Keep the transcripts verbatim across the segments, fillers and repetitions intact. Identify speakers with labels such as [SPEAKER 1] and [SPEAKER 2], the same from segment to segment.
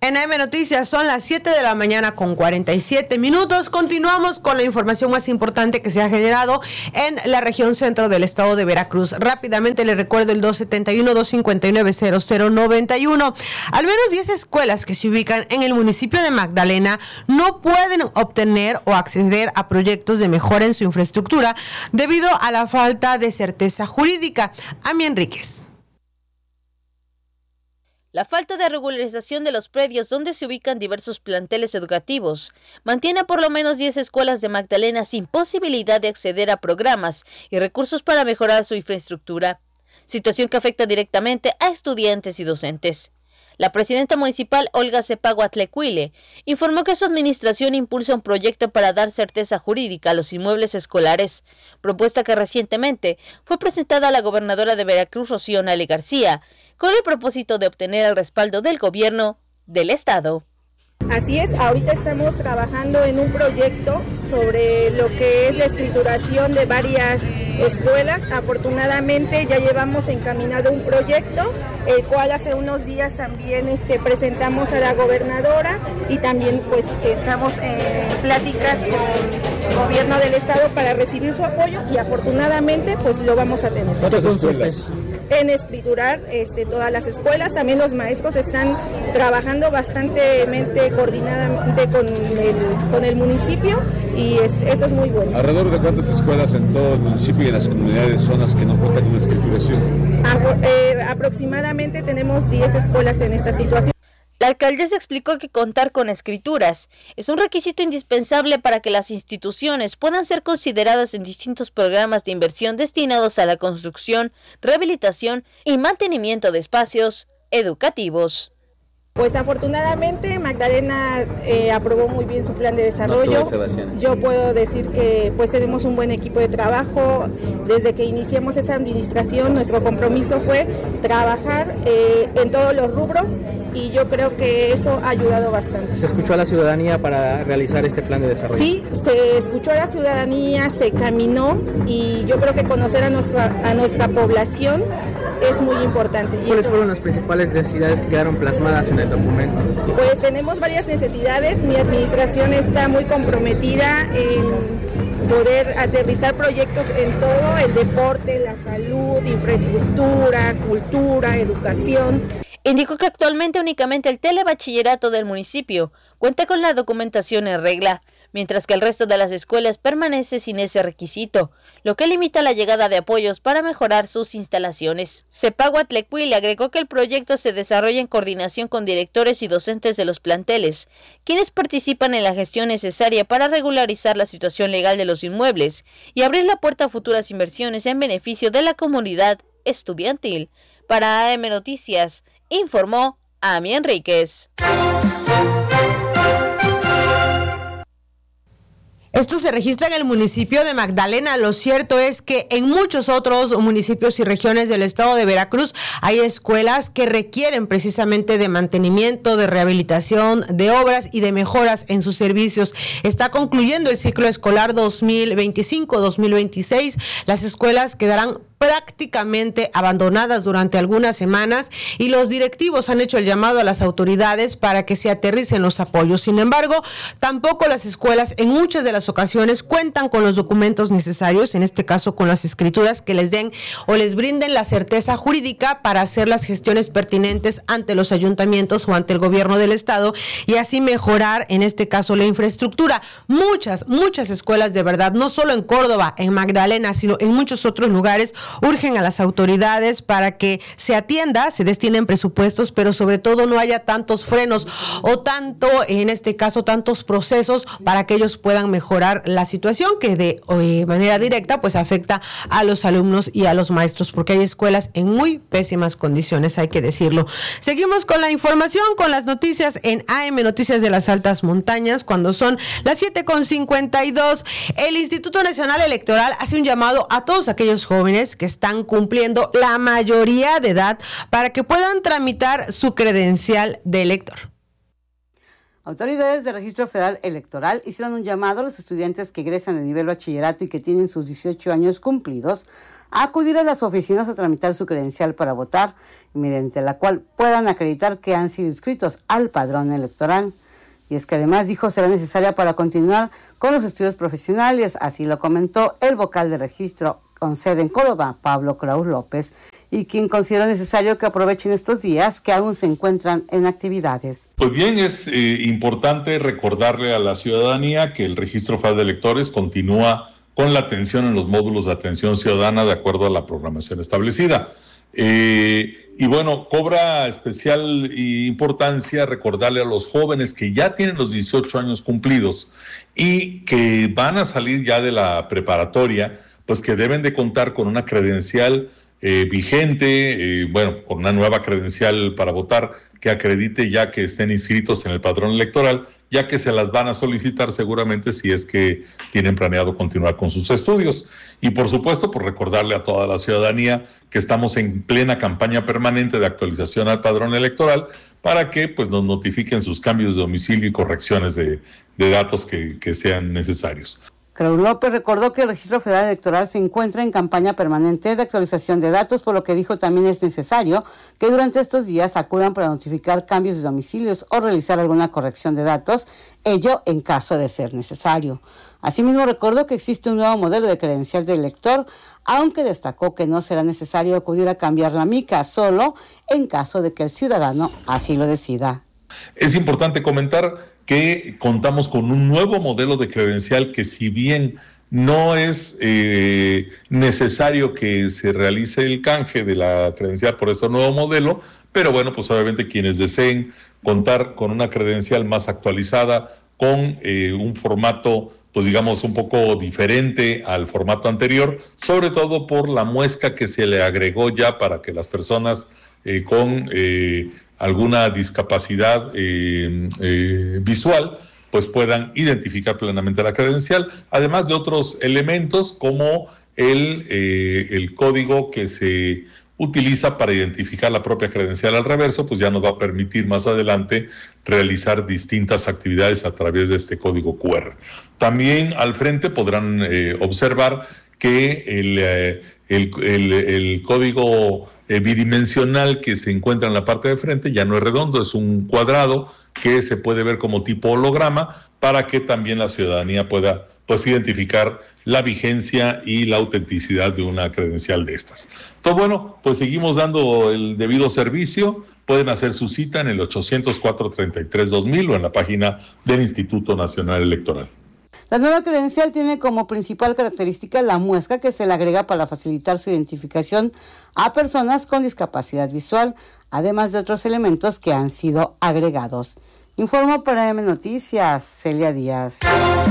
[SPEAKER 1] En A M Noticias son las siete de la mañana con cuarenta y siete minutos. Continuamos con la información más importante que se ha generado en la región centro del estado de Veracruz. Rápidamente le recuerdo el dos setenta y uno, dos cincuenta y nueve, cero cero noventa y uno. Al menos diez escuelas que se ubican en el municipio de Magdalena no pueden obtener o acceder a proyectos de mejora en su infraestructura debido a la falta de certeza jurídica. Ami Enríquez.
[SPEAKER 2] La falta de regularización de los predios donde se ubican diversos planteles educativos mantiene a por lo menos diez escuelas de Magdalena sin posibilidad de acceder a programas y recursos para mejorar su infraestructura, situación que afecta directamente a estudiantes y docentes. La presidenta municipal, Olga Cepagua Tlecuile, informó que su administración impulsa un proyecto para dar certeza jurídica a los inmuebles escolares, propuesta que recientemente fue presentada a la gobernadora de Veracruz, Rocío Nale García, con el propósito de obtener el respaldo del gobierno del estado.
[SPEAKER 3] Así es, ahorita estamos trabajando en un proyecto sobre lo que es la escrituración de varias escuelas. Afortunadamente ya llevamos encaminado un proyecto, el cual hace unos días también este, presentamos a la gobernadora y también pues estamos en pláticas con el gobierno del estado para recibir su apoyo y afortunadamente pues lo vamos a tener.
[SPEAKER 4] ¿Cuántas escuelas?
[SPEAKER 3] En escriturar este, todas las escuelas. También los maestros están trabajando bastantemente coordinadamente con el, con el municipio y es, esto es muy bueno.
[SPEAKER 4] ¿Alrededor de cuántas escuelas en todo el municipio y en las comunidades son las que no cuentan con escrituración?
[SPEAKER 3] A, eh, aproximadamente tenemos diez escuelas en esta situación.
[SPEAKER 2] La alcaldesa explicó que contar con escrituras es un requisito indispensable para que las instituciones puedan ser consideradas en distintos programas de inversión destinados a la construcción, rehabilitación y mantenimiento de espacios educativos.
[SPEAKER 3] Pues afortunadamente Magdalena eh, aprobó muy bien su plan de desarrollo. No, yo puedo decir que pues tenemos un buen equipo de trabajo. Desde que iniciamos esa administración, nuestro compromiso fue trabajar eh, en todos los rubros y yo creo que eso ha ayudado bastante.
[SPEAKER 5] ¿Se escuchó a la ciudadanía para realizar este plan de desarrollo?
[SPEAKER 3] Sí, se escuchó a la ciudadanía, se caminó y yo creo que conocer a nuestra, a nuestra población es muy importante.
[SPEAKER 5] ¿Cuáles eso, fueron las principales necesidades que quedaron plasmadas en el documento?
[SPEAKER 3] Pues tenemos varias necesidades. Mi administración está muy comprometida en poder aterrizar proyectos en todo, el deporte, la salud, infraestructura, cultura, educación.
[SPEAKER 2] Indicó que actualmente únicamente el telebachillerato del municipio cuenta con la documentación en regla, mientras que el resto de las escuelas permanece sin ese requisito, lo que limita la llegada de apoyos para mejorar sus instalaciones. Cepagua Tlecuile agregó que el proyecto se desarrolla en coordinación con directores y docentes de los planteles, quienes participan en la gestión necesaria para regularizar la situación legal de los inmuebles y abrir la puerta a futuras inversiones en beneficio de la comunidad estudiantil. Para A M Noticias, informó Ami Enríquez.
[SPEAKER 1] Esto se registra en el municipio de Magdalena. Lo cierto es que en muchos otros municipios y regiones del estado de Veracruz hay escuelas que requieren precisamente de mantenimiento, de rehabilitación, de obras y de mejoras en sus servicios. Está concluyendo el ciclo escolar dos mil veinticinco dos mil veintiséis. Las escuelas quedarán prácticamente abandonadas durante algunas semanas y los directivos han hecho el llamado a las autoridades para que se aterricen los apoyos. Sin embargo, tampoco las escuelas en muchas de las ocasiones cuentan con los documentos necesarios, en este caso con las escrituras que les den o les brinden la certeza jurídica para hacer las gestiones pertinentes ante los ayuntamientos o ante el gobierno del estado y así mejorar, en este caso, la infraestructura. Muchas, muchas escuelas de verdad, no solo en Córdoba, en Magdalena, sino en muchos otros lugares, urgen a las autoridades para que se atienda, se destinen presupuestos, pero sobre todo no haya tantos frenos o tanto, en este caso, tantos procesos para que ellos puedan mejorar la situación que de eh, manera directa pues afecta a los alumnos y a los maestros, porque hay escuelas en muy pésimas condiciones, hay que decirlo. Seguimos con la información, con las noticias en A M Noticias de las Altas Montañas, cuando son las siete con cincuenta y dos. El Instituto Nacional Electoral hace un llamado a todos aquellos jóvenes que están cumpliendo la mayoría de edad para que puedan tramitar su credencial de elector.
[SPEAKER 6] Autoridades del Registro Federal Electoral hicieron un llamado a los estudiantes que egresan de nivel bachillerato y que tienen sus dieciocho años cumplidos a acudir a las oficinas a tramitar su credencial para votar, mediante la cual puedan acreditar que han sido inscritos al padrón electoral. Y es que además, dijo, será necesaria para continuar con los estudios profesionales. Así lo comentó el vocal de registro con sede en Córdoba, Pablo Kraus López, y quien consideró necesario que aprovechen estos días que aún se encuentran en actividades.
[SPEAKER 7] Pues bien, es eh, importante recordarle a la ciudadanía que el Registro Federal de Electores continúa con la atención en los módulos de atención ciudadana de acuerdo a la programación establecida. Eh, y bueno, cobra especial importancia recordarle a los jóvenes que ya tienen los dieciocho años cumplidos y que van a salir ya de la preparatoria, pues que deben de contar con una credencial eh, vigente, eh, bueno, con una nueva credencial para votar que acredite ya que estén inscritos en el padrón electoral, ya que se las van a solicitar seguramente si es que tienen planeado continuar con sus estudios. Y por supuesto, por recordarle a toda la ciudadanía que estamos en plena campaña permanente de actualización al padrón electoral para que pues, nos notifiquen sus cambios de domicilio y correcciones de, de datos que, que sean necesarios.
[SPEAKER 6] Kraus López recordó que el Registro Federal Electoral se encuentra en campaña permanente de actualización de datos, por lo que dijo también es necesario que durante estos días acudan para notificar cambios de domicilios o realizar alguna corrección de datos, ello en caso de ser necesario. Asimismo, recordó que existe un nuevo modelo de credencial del elector, aunque destacó que no será necesario acudir a cambiar la mica, solo en caso de que el ciudadano así lo decida.
[SPEAKER 7] Es importante comentar que contamos con un nuevo modelo de credencial que, si bien no es eh, necesario que se realice el canje de la credencial por este nuevo modelo, pero bueno, pues obviamente quienes deseen contar con una credencial más actualizada, con eh, un formato, pues digamos, un poco diferente al formato anterior, sobre todo por la muesca que se le agregó ya para que las personas eh, con eh, alguna discapacidad eh, eh, visual, pues puedan identificar plenamente la credencial, además de otros elementos como el, eh, el código que se utiliza para identificar la propia credencial al reverso, pues ya nos va a permitir más adelante realizar distintas actividades a través de este código cu erre. También al frente podrán eh, observar que el, eh, el, el, el código eh, bidimensional que se encuentra en la parte de frente ya no es redondo, es un cuadrado que se puede ver como tipo holograma para que también la ciudadanía pueda pues identificar la vigencia y la autenticidad de una credencial de estas. Entonces, bueno, pues seguimos dando el debido servicio. Pueden hacer su cita en el ochocientos cuatro treinta y tres dos mil o en la página del Instituto Nacional Electoral.
[SPEAKER 6] La nueva credencial tiene como principal característica la muesca que se le agrega para facilitar su identificación a personas con discapacidad visual, además de otros elementos que han sido agregados. Informó para M Noticias, Celia Díaz.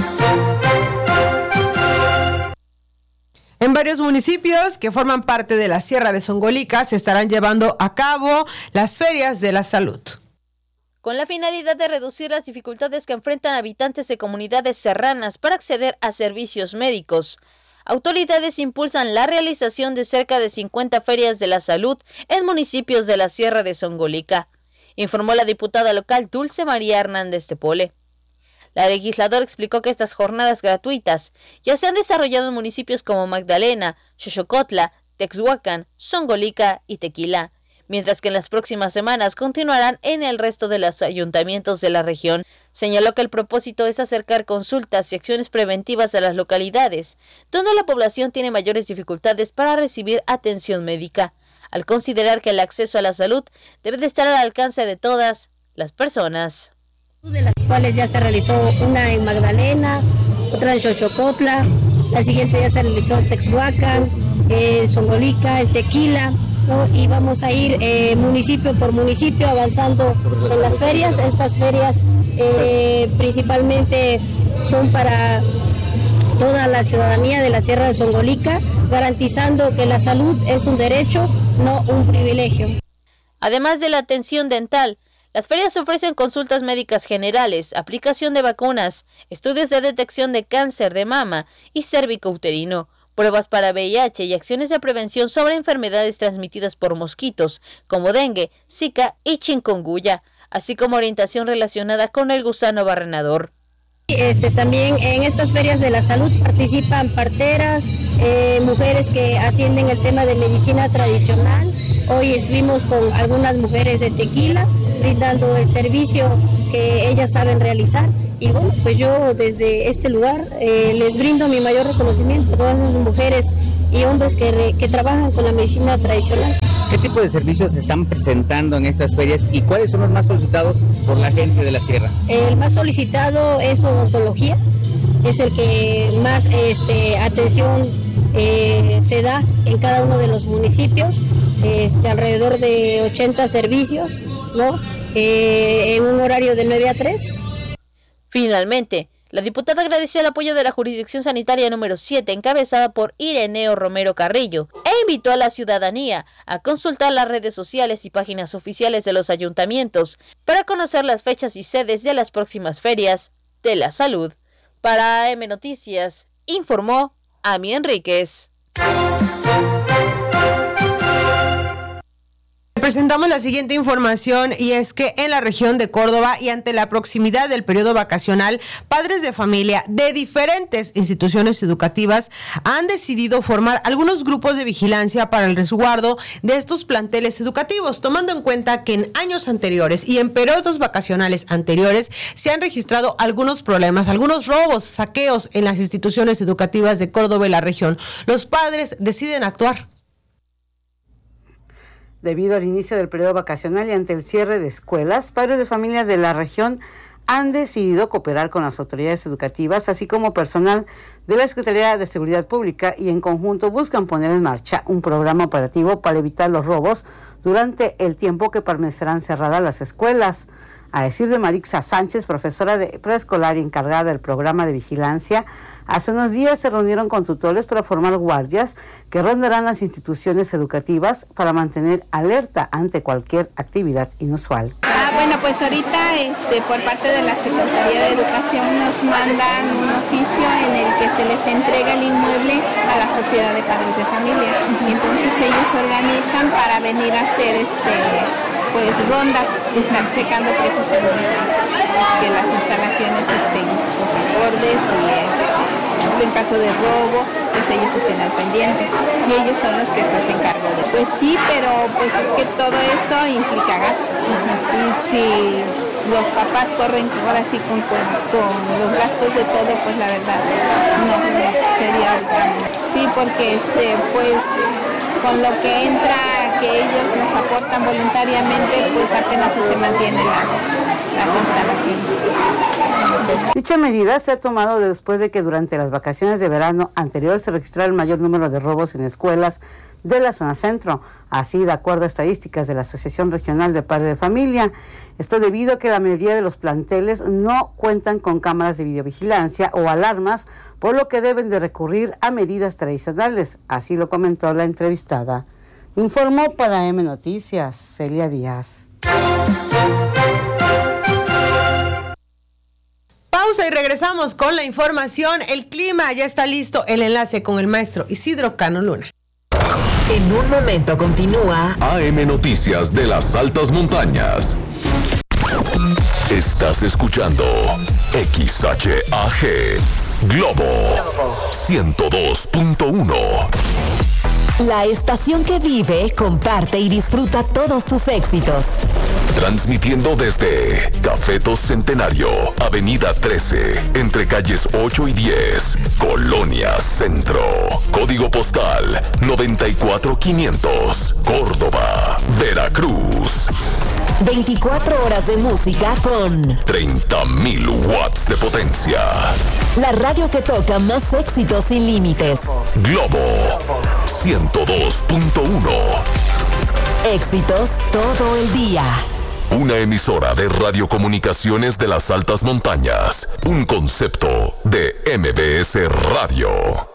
[SPEAKER 1] En varios municipios que forman parte de la Sierra de Zongolica se estarán llevando a cabo las ferias de la salud.
[SPEAKER 2] Con la finalidad de reducir las dificultades que enfrentan habitantes de comunidades serranas para acceder a servicios médicos, autoridades impulsan la realización de cerca de cincuenta ferias de la salud en municipios de la Sierra de Zongolica, informó la diputada local Dulce María Hernández Tepole. La legisladora explicó que estas jornadas gratuitas ya se han desarrollado en municipios como Magdalena, Xochocotla, Texhuacán, Zongolica y Tequila, mientras que en las próximas semanas continuarán en el resto de los ayuntamientos de la región. Señaló que el propósito es acercar consultas y acciones preventivas a las localidades, donde la población tiene mayores dificultades para recibir atención médica, al considerar que el acceso a la salud debe de estar al alcance de todas las personas.
[SPEAKER 8] De las cuales ya se realizó una en Magdalena, otra en Xochocotla, la siguiente ya se realizó en Texhuacán, en Zongolica, en Tequila, ¿no? Y vamos a ir eh, municipio por municipio avanzando en las ferias. Estas ferias eh, principalmente son para toda la ciudadanía de la Sierra de Zongolica, garantizando que la salud es un derecho, no un privilegio.
[SPEAKER 2] Además de la atención dental, las ferias ofrecen consultas médicas generales, aplicación de vacunas, estudios de detección de cáncer de mama y cérvico-uterino, pruebas para V I H y acciones de prevención sobre enfermedades transmitidas por mosquitos, como dengue, zika y chikungunya, así como orientación relacionada con el gusano barrenador.
[SPEAKER 8] Este, también en estas ferias de la salud participan parteras, eh, mujeres que atienden el tema de medicina tradicional. Hoy estuvimos con algunas mujeres de Tequila brindando el servicio que ellas saben realizar. Y bueno, pues yo desde este lugar eh, les brindo mi mayor reconocimiento a todas esas mujeres y hombres que, re, que trabajan con la medicina tradicional.
[SPEAKER 5] ¿Qué tipo de servicios se están presentando en estas ferias y cuáles son los más solicitados por la gente de la sierra?
[SPEAKER 8] El más solicitado es odontología, es el que más este, atención eh, se da en cada uno de los municipios, este, alrededor de ochenta servicios, ¿no? Eh, en un horario de nueve a tres.
[SPEAKER 2] Finalmente, la diputada agradeció el apoyo de la Jurisdicción Sanitaria número siete, encabezada por Ireneo Romero Carrillo, e invitó a la ciudadanía a consultar las redes sociales y páginas oficiales de los ayuntamientos para conocer las fechas y sedes de las próximas ferias de la salud. Para A M Noticias, informó Ami Enríquez.
[SPEAKER 1] Presentamos la siguiente información y es que en la región de Córdoba y ante la proximidad del periodo vacacional, padres de familia de diferentes instituciones educativas han decidido formar algunos grupos de vigilancia para el resguardo de estos planteles educativos, tomando en cuenta que en años anteriores y en periodos vacacionales anteriores se han registrado algunos problemas, algunos robos, saqueos en las instituciones educativas de Córdoba y la región. Los padres deciden actuar.
[SPEAKER 6] Debido al inicio del periodo vacacional y ante el cierre de escuelas, padres de familia de la región han decidido cooperar con las autoridades educativas, así como personal de la Secretaría de Seguridad Pública, y en conjunto buscan poner en marcha un programa operativo para evitar los robos durante el tiempo que permanecerán cerradas las escuelas. A decir de Marixa Sánchez, profesora de preescolar y encargada del programa de vigilancia, hace unos días se reunieron con tutores para formar guardias que rondarán las instituciones educativas para mantener alerta ante cualquier actividad inusual.
[SPEAKER 9] Ah, bueno, pues ahorita este, por parte de la Secretaría de Educación nos mandan un oficio en el que se les entrega el inmueble a la Sociedad de Padres de Familia. Entonces ellos se organizan para venir a hacer este... pues rondas, estar checando precisamente pues, que las instalaciones estén pues, acordes y este, en caso de robo, pues ellos estén al pendiente y ellos son los que se hacen cargo de. Pues sí, pero pues es que todo eso implica gastos y si los papás corren ahora sí con, con, con los gastos de todo, pues la verdad no sería sí, porque este pues con lo que entra que ellos nos aportan voluntariamente, pues apenas se mantiene la, las instalaciones.
[SPEAKER 6] Dicha medida se ha tomado después de que durante las vacaciones de verano anterior se registrara el mayor número de robos en escuelas de la zona centro, así de acuerdo a estadísticas de la Asociación Regional de Padres de Familia. Esto debido a que la mayoría de los planteles no cuentan con cámaras de videovigilancia o alarmas, por lo que deben de recurrir a medidas tradicionales, así lo comentó la entrevistada. Informó para M Noticias, Celia Díaz.
[SPEAKER 1] Pausa y regresamos con la información. El clima ya está listo. El enlace con el maestro Isidro Cano Luna.
[SPEAKER 10] En un momento continúa
[SPEAKER 11] A M Noticias de las Altas Montañas. Estás escuchando X H A G Globo ciento dos punto uno.
[SPEAKER 10] La estación que vive, comparte y disfruta todos tus éxitos.
[SPEAKER 11] Transmitiendo desde Cafetos Centenario, Avenida trece, entre calles ocho y diez, Colonia Centro. Código postal noventa y cuatro quinientos, Córdoba, Veracruz.
[SPEAKER 10] veinticuatro horas de música con
[SPEAKER 11] treinta mil watts de potencia.
[SPEAKER 10] La radio que toca más éxitos sin límites.
[SPEAKER 11] Globo ciento dos punto uno.
[SPEAKER 10] Éxitos todo el día.
[SPEAKER 11] Una emisora de radiocomunicaciones de las altas montañas. Un concepto de M B S Radio.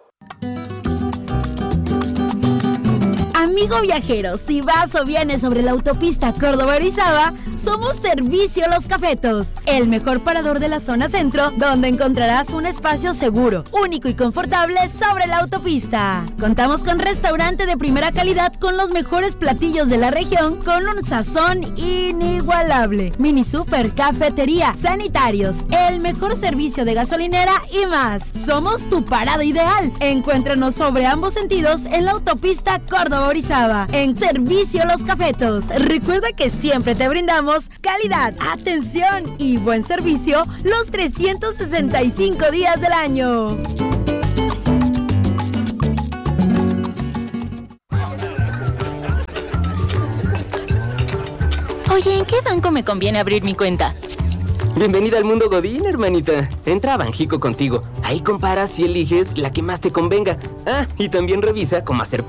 [SPEAKER 12] Amigo viajero, si vas o vienes sobre la autopista Córdoba-Orizaba, somos Servicio Los Cafetos, el mejor parador de la zona centro, donde encontrarás un espacio seguro, único y confortable sobre la autopista. Contamos con restaurante de primera calidad con los mejores platillos de la región, con un sazón inigualable. inigualable. Mini Super, cafetería, sanitarios, el mejor servicio de gasolinera y más. Somos tu parada ideal. Encuéntranos sobre ambos sentidos en la autopista Córdoba-Orizaba, en Servicio Los Cafetos. Recuerda que siempre te brindamos calidad, atención y buen servicio los trescientos sesenta y cinco días del año.
[SPEAKER 13] Oye, ¿en qué banco me conviene abrir mi cuenta?
[SPEAKER 14] Bienvenida al mundo Godín, hermanita. Entra a Banjico Contigo. Ahí comparas y eliges la que más te convenga. Ah, y también revisa cómo hacer